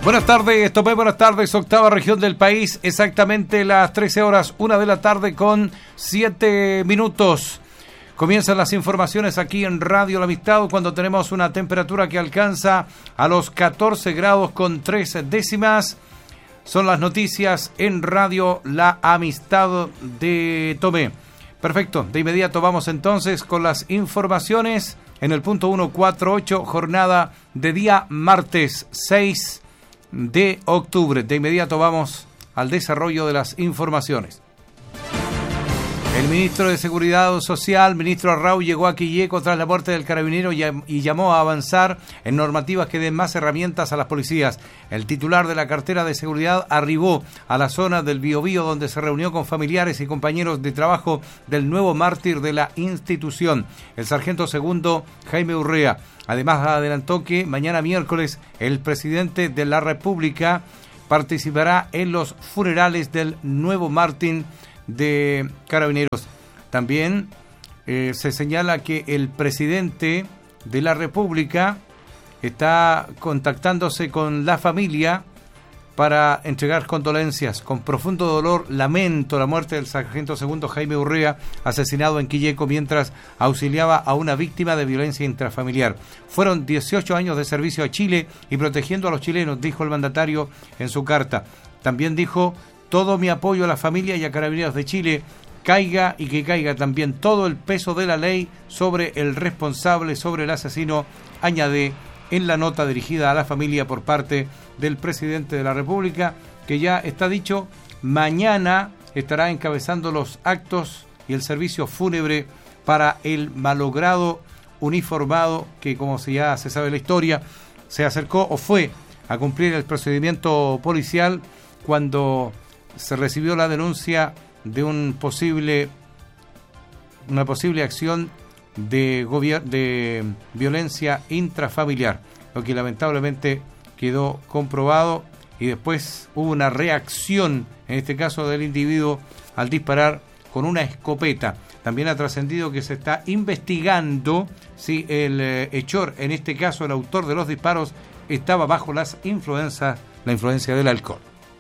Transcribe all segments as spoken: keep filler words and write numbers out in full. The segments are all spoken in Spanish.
Buenas tardes, Tomé, buenas tardes, octava región del país, exactamente las trece horas, una de la tarde con siete minutos. Comienzan las informaciones aquí en Radio La Amistad cuando tenemos una temperatura que alcanza a los catorce grados con tres décimas. Son las noticias en Radio La Amistad de Tomé. Perfecto, de inmediato vamos entonces con las informaciones en el punto ciento cuarenta y ocho, jornada de día martes seis de octubre. De inmediato vamos al desarrollo de las informaciones. El ministro de Seguridad Social, ministro Arrau, llegó a Quilleco tras la muerte del carabinero y llamó a avanzar en normativas que den más herramientas a las policías. El titular de la cartera de seguridad arribó a la zona del Biobío, donde se reunió con familiares y compañeros de trabajo del nuevo mártir de la institución, el sargento segundo Jaime Urrea. Además, adelantó que mañana miércoles el presidente de la República participará en los funerales del nuevo mártir de Carabineros. También eh, se señala que el presidente de la República está contactándose con la familia para entregar condolencias. Con profundo dolor lamento la muerte del sargento segundo Jaime Urrea, asesinado en Quilleco mientras auxiliaba a una víctima de violencia intrafamiliar. Fueron dieciocho años de servicio a Chile y protegiendo a los chilenos, dijo el mandatario en su carta. También dijo: todo mi apoyo a la familia y a Carabineros de Chile, caiga y que caiga también todo el peso de la ley sobre el responsable, sobre el asesino, añade en la nota dirigida a la familia por parte del presidente de la República, que ya está dicho, mañana estará encabezando los actos y el servicio fúnebre para el malogrado uniformado que, como ya se sabe la historia, se acercó o fue a cumplir el procedimiento policial cuando se recibió la denuncia de un posible una posible acción de gobier- de violencia intrafamiliar, lo que lamentablemente quedó comprobado y después hubo una reacción, en este caso del individuo, al disparar con una escopeta. También ha trascendido que se está investigando si el eh, hechor, en este caso el autor de los disparos, estaba bajo las influencias, la influencia del alcohol.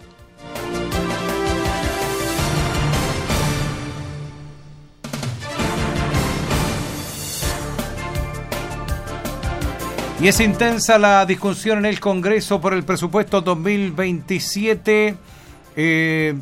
Y es intensa la discusión en el Congreso por el presupuesto dos mil veintisiete. Eh,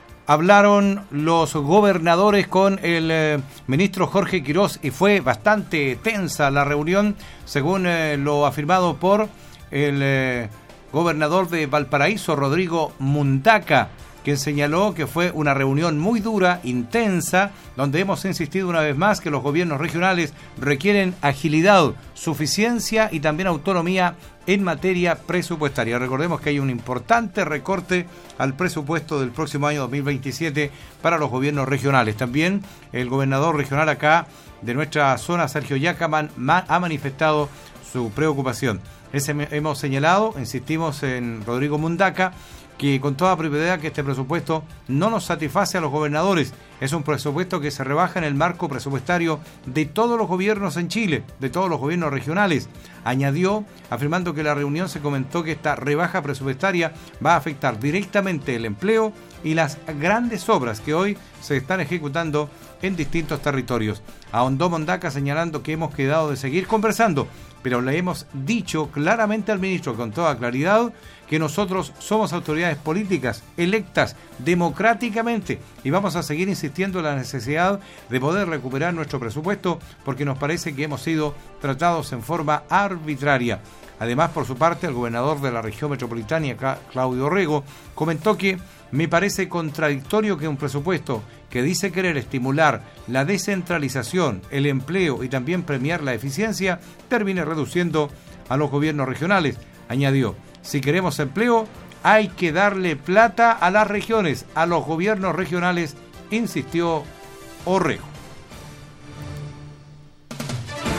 hablaron los gobernadores con el eh, ministro Jorge Quirós y fue bastante tensa la reunión, según eh, lo afirmado por el eh, gobernador de Valparaíso, Rodrigo Mundaca, quien señaló que fue una reunión muy dura, intensa, donde hemos insistido una vez más que los gobiernos regionales requieren agilidad, suficiencia y también autonomía en materia presupuestaria. Recordemos que hay un importante recorte al presupuesto del próximo año dos mil veintisiete para los gobiernos regionales. También el gobernador regional acá de nuestra zona, Sergio Yacaman, ma- ha manifestado su preocupación. Ese hemos señalado, insistimos en Rodrigo Mundaca, que con toda propiedad que este presupuesto no nos satisface a los gobernadores. Es un presupuesto que se rebaja en el marco presupuestario de todos los gobiernos en Chile, de todos los gobiernos regionales. Añadió, afirmando que en la reunión se comentó que esta rebaja presupuestaria va a afectar directamente el empleo y las grandes obras que hoy se están ejecutando en distintos territorios. Ahondó Mundaca señalando que hemos quedado de seguir conversando, pero le hemos dicho claramente al ministro con toda claridad que nosotros somos autoridades políticas electas democráticamente y vamos a seguir insistiendo en la necesidad de poder recuperar nuestro presupuesto porque nos parece que hemos sido tratados en forma arbitraria. Además, por su parte, el gobernador de la región metropolitana, Claudio Orrego, comentó que me parece contradictorio que un presupuesto que dice querer estimular la descentralización, el empleo y también premiar la eficiencia, termine reduciendo a los gobiernos regionales. Añadió, si queremos empleo, hay que darle plata a las regiones, a los gobiernos regionales, insistió Orrego.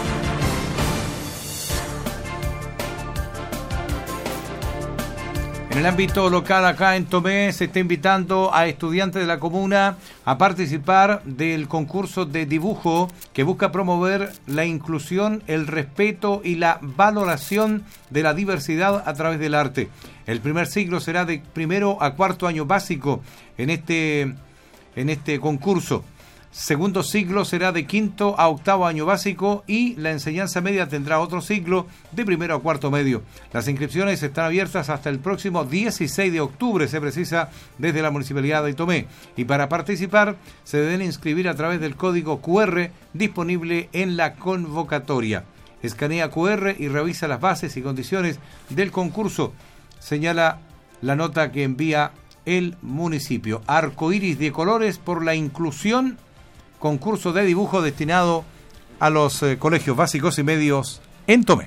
En el ámbito local acá en Tomé se está invitando a estudiantes de la comuna a participar del concurso de dibujo que busca promover la inclusión, el respeto y la valoración de la diversidad a través del arte. El primer ciclo será de primero a cuarto año básico en este, en este concurso. Segundo ciclo será de quinto a octavo año básico y la enseñanza media tendrá otro ciclo de primero a cuarto medio. Las inscripciones están abiertas hasta el próximo dieciséis de octubre, se precisa desde la Municipalidad de Tomé. Y para participar se deben inscribir a través del código cu erre disponible en la convocatoria. Escanea cu erre y revisa las bases y condiciones del concurso, señala la nota que envía el municipio. Arcoíris de colores por la inclusión. Concurso de dibujo destinado a los eh, colegios básicos y medios en Tomé.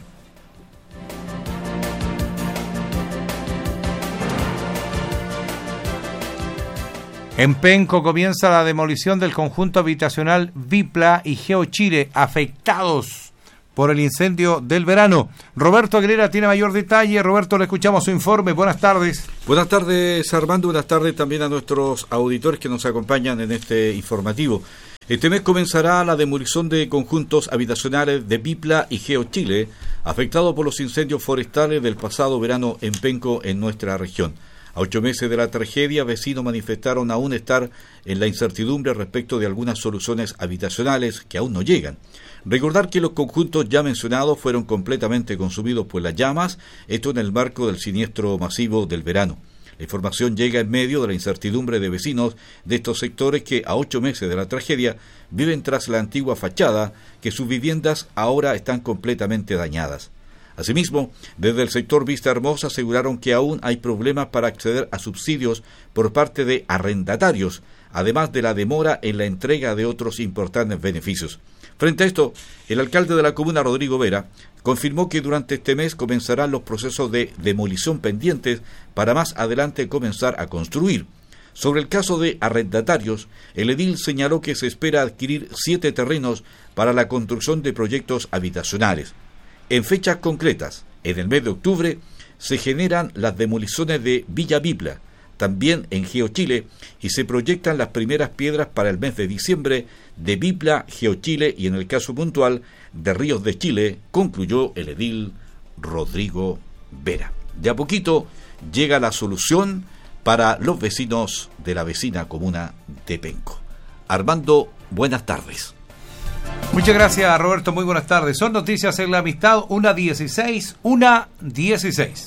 En Penco comienza la demolición del conjunto habitacional Bipla y GeoChile, afectados por el incendio del verano. Roberto Aguilera tiene mayor detalle. Roberto, le escuchamos su informe. Buenas tardes. Buenas tardes, Armando. Buenas tardes también a nuestros auditores que nos acompañan en este informativo. Este mes comenzará la demolición de conjuntos habitacionales de Bipla y GeoChile, afectados por los incendios forestales del pasado verano en Penco, en nuestra región. A ocho meses de la tragedia, vecinos manifestaron aún estar en la incertidumbre respecto de algunas soluciones habitacionales que aún no llegan. Recordar que los conjuntos ya mencionados fueron completamente consumidos por las llamas, esto en el marco del siniestro masivo del verano. La información llega en medio de la incertidumbre de vecinos de estos sectores que a ocho meses de la tragedia viven tras la antigua fachada, que sus viviendas ahora están completamente dañadas. Asimismo, desde el sector Vista Hermosa aseguraron que aún hay problemas para acceder a subsidios por parte de arrendatarios, además de la demora en la entrega de otros importantes beneficios. Frente a esto, el alcalde de la comuna, Rodrigo Vera, confirmó que durante este mes comenzarán los procesos de demolición pendientes para más adelante comenzar a construir. Sobre el caso de arrendatarios, el edil señaló que se espera adquirir siete terrenos para la construcción de proyectos habitacionales. En fechas concretas, en el mes de octubre, se generan las demoliciones de Villa Bipla, también en GeoChile, y se proyectan las primeras piedras para el mes de diciembre de Bipla, GeoChile y en el caso puntual de Ríos de Chile, concluyó el edil Rodrigo Vera. De a poquito llega la solución para los vecinos de la vecina comuna de Penco. Armando, buenas tardes. Muchas gracias, Roberto. Muy buenas tardes. Son noticias en la amistad, una dieciséis, una dieciséis.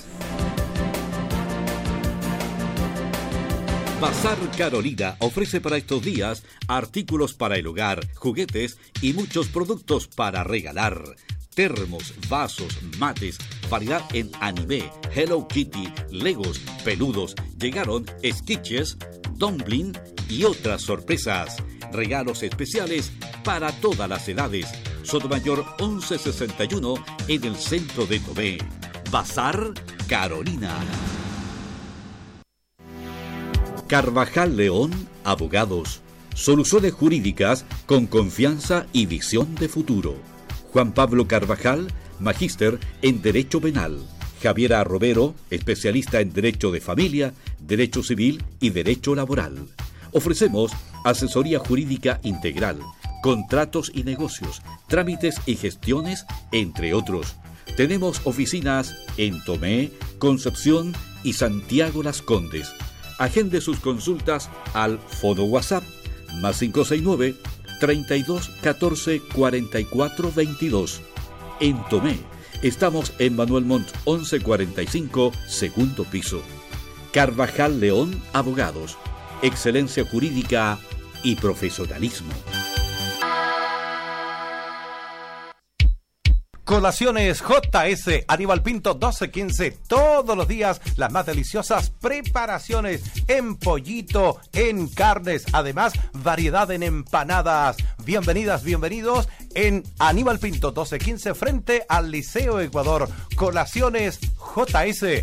Bazar Carolina ofrece para estos días artículos para el hogar, juguetes y muchos productos para regalar. Termos, vasos, mates, variedad en anime, Hello Kitty, Legos, peludos. Llegaron sketches, dumpling y otras sorpresas. Regalos especiales para todas las edades. Sotomayor once sesenta y uno en el centro de Tomé. Bazar Carolina. Carvajal León, abogados. Soluciones jurídicas con confianza y visión de futuro. Juan Pablo Carvajal, magíster en Derecho Penal. Javiera Romero, especialista en Derecho de Familia, Derecho Civil y Derecho Laboral. Ofrecemos asesoría jurídica integral, contratos y negocios, trámites y gestiones, entre otros. Tenemos oficinas en Tomé, Concepción y Santiago Las Condes. Agende sus consultas al Fono WhatsApp más cinco seis nueve, treinta y dos, catorce, cuarenta y cuatro, veintidós. En Tomé estamos en Manuel Montt once cuarenta y cinco, segundo piso. Carvajal León, abogados. Excelencia jurídica y profesionalismo. Colaciones J S, Aníbal Pinto doce quince, todos los días las más deliciosas preparaciones en pollito, en carnes, además variedad en empanadas. Bienvenidas, bienvenidos en Aníbal Pinto doce quince frente al Liceo Ecuador. Colaciones J S.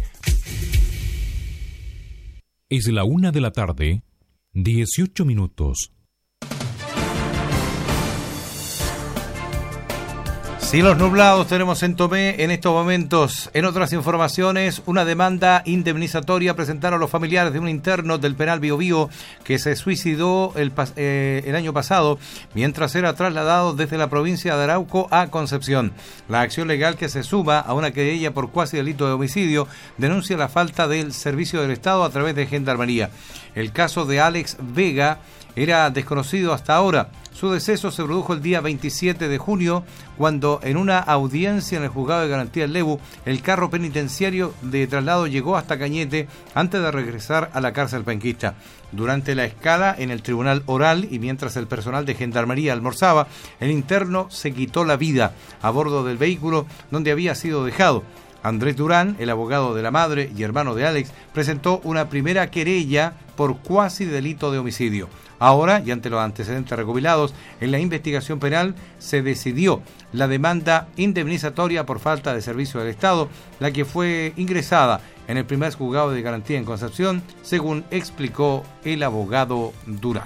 Es la una de la tarde, dieciocho minutos. Cielos nublados tenemos en Tomé en estos momentos. En otras informaciones, una demanda indemnizatoria presentaron los familiares de un interno del penal Biobío que se suicidó el, eh, el año pasado mientras era trasladado desde la provincia de Arauco a Concepción. La acción legal, que se suma a una querella por cuasi delito de homicidio, denuncia la falta del servicio del Estado a través de Gendarmería. El caso de Alex Vega era desconocido hasta ahora. Su deceso se produjo el día veintisiete de junio, cuando en una audiencia en el juzgado de garantía del Lebu, el carro penitenciario de traslado llegó hasta Cañete antes de regresar a la cárcel penquista. Durante la escala en el tribunal oral y mientras el personal de Gendarmería almorzaba, el interno se quitó la vida a bordo del vehículo donde había sido dejado. Andrés Durán, el abogado de la madre y hermano de Alex, presentó una primera querella por cuasi delito de homicidio. Ahora, y ante los antecedentes recopilados en la investigación penal, se decidió la demanda indemnizatoria por falta de servicio del Estado, la que fue ingresada en el primer juzgado de garantía en Concepción, según explicó el abogado Durán.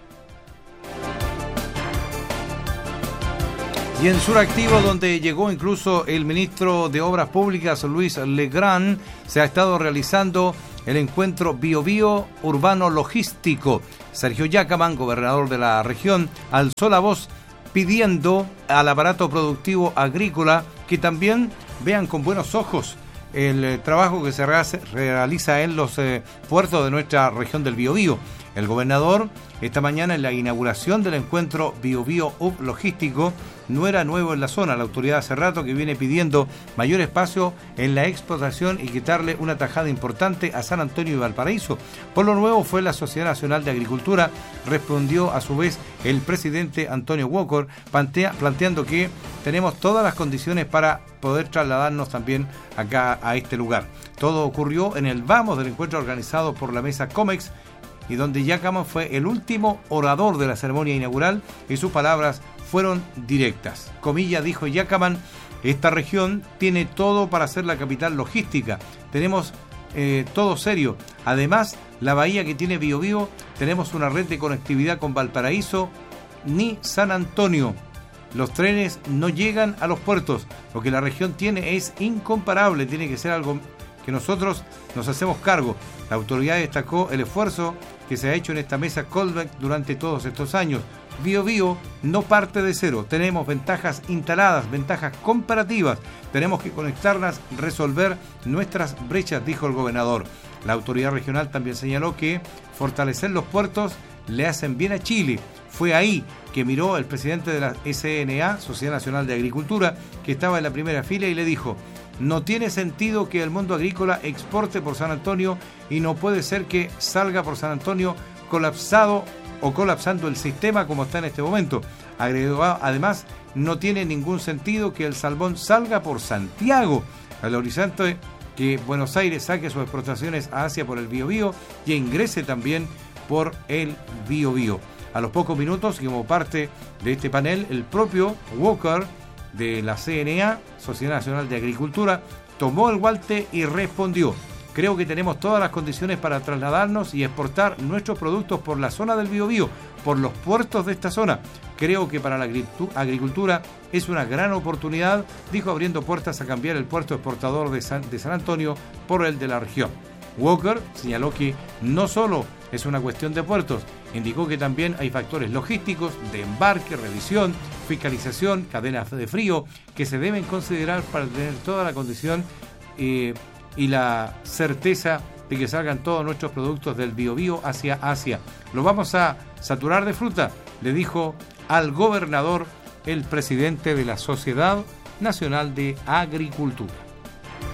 Y en Suractivo, donde llegó incluso el ministro de Obras Públicas, Luis Legrand, se ha estado realizando el encuentro Biobío Urbano Logístico. Sergio Yacaman, gobernador de la región, alzó la voz pidiendo al aparato productivo agrícola que también vean con buenos ojos el eh, trabajo que se realiza en los eh, puertos de nuestra región del Biobío. El gobernador, esta mañana en la inauguración del encuentro Biobío Hub Logístico, no era nuevo en la zona. La autoridad hace rato que viene pidiendo mayor espacio en la explotación y quitarle una tajada importante a San Antonio y Valparaíso. Por lo nuevo fue la Sociedad Nacional de Agricultura, respondió a su vez el presidente Antonio Walker, plantea, planteando que tenemos todas las condiciones para poder trasladarnos también acá a este lugar. Todo ocurrió en el vamos del encuentro organizado por la mesa COMEX, y donde Yacaman fue el último orador de la ceremonia inaugural y sus palabras fueron directas. Comilla, dijo Yacaman, esta región tiene todo para ser la capital logística. Tenemos eh, todo serio. Además, la bahía que tiene Biobío, tenemos una red de conectividad con Valparaíso ni San Antonio. Los trenes no llegan a los puertos. Lo que la región tiene es incomparable. Tiene que ser algo que nosotros nos hacemos cargo. La autoridad destacó el esfuerzo que se ha hecho en esta mesa Colbeck durante todos estos años. Biobío no parte de cero. Tenemos ventajas instaladas, ventajas comparativas. Tenemos que conectarlas, resolver nuestras brechas, dijo el gobernador. La autoridad regional también señaló que fortalecer los puertos le hacen bien a Chile. Fue ahí que miró el presidente de la S N A, Sociedad Nacional de Agricultura, que estaba en la primera fila, y le dijo: no tiene sentido que el mundo agrícola exporte por San Antonio y no puede ser que salga por San Antonio colapsado o colapsando el sistema como está en este momento. Agregó, además, no tiene ningún sentido que el salmón salga por Santiago. Al horizonte que Buenos Aires saque sus exportaciones a Asia por el Biobío y ingrese también por el Biobío. A los pocos minutos, y como parte de este panel, el propio Walker de la C N A, Sociedad Nacional de Agricultura, tomó el guante y respondió: creo que tenemos todas las condiciones para trasladarnos y exportar nuestros productos por la zona del Biobío, por los puertos de esta zona. Creo que para la agricultura es una gran oportunidad, dijo, abriendo puertas a cambiar el puerto exportador de San, de San Antonio por el de la región. Walker señaló que no solo es una cuestión de puertos, indicó que también hay factores logísticos, de embarque, revisión, fiscalización, cadenas de frío, que se deben considerar para tener toda la condición eh, y la certeza de que salgan todos nuestros productos del Biobío hacia Asia. Lo vamos a saturar de fruta, le dijo al gobernador el presidente de la Sociedad Nacional de Agricultura.